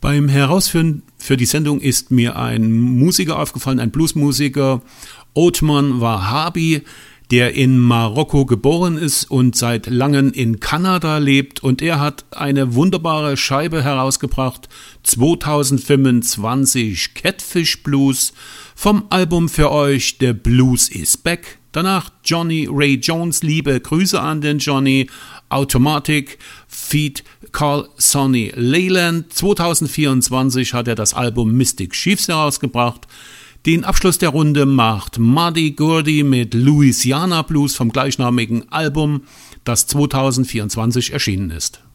Beim Herausführen für die Sendung ist mir ein Musiker aufgefallen, ein Bluesmusiker, Othman Wahabi, der in Marokko geboren ist und seit langem in Kanada lebt. Und er hat eine wunderbare Scheibe herausgebracht, 2025 Catfish Blues, vom Album für euch The Blues is Back. Danach Johnny Ray Jones, liebe Grüße an den Johnny, Automatic, Feat. Carl Sonny Leyland. 2024 hat er das Album Mystic Chiefs herausgebracht. Den Abschluss der Runde macht Muddy Gurdy mit Louisiana Blues vom gleichnamigen Album, das 2024 erschienen ist.